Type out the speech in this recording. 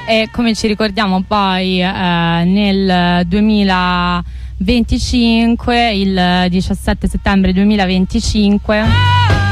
e come ci ricordiamo poi nel 2025, il 17 settembre 2025